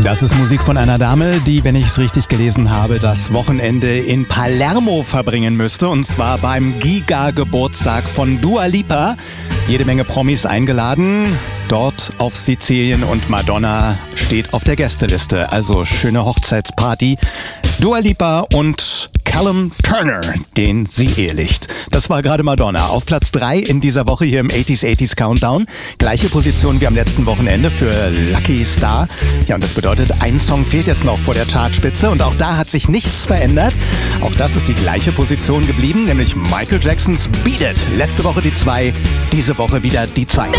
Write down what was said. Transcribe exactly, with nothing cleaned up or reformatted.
Das ist Musik von einer Dame, die, wenn ich es richtig gelesen habe, das Wochenende in Palermo verbringen müsste. Und zwar beim Giga-Geburtstag von Dua Lipa. Jede Menge Promis eingeladen. Dort auf Sizilien und Madonna steht auf der Gästeliste. Also schöne Hochzeitsparty. Dua Lipa und Callum Turner, den sie ehelicht. Das war gerade Madonna. Auf Platz drei in dieser Woche hier im achtziger achtziger Countdown. Gleiche Position wie am letzten Wochenende für Lucky Star. Ja, und das bedeutet, ein Song fehlt jetzt noch vor der Chartspitze. Und auch da hat sich nichts verändert. Auch das ist die gleiche Position geblieben, nämlich Michael Jacksons Beat It. Letzte Woche die zwei, diese Woche wieder die zwei.